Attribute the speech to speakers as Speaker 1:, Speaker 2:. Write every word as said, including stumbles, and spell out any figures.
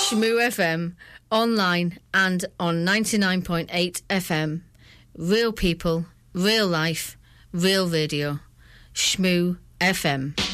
Speaker 1: Shmoo F M, online and on ninety-nine point eight F M. Real people, real life, real radio. Shmoo F M.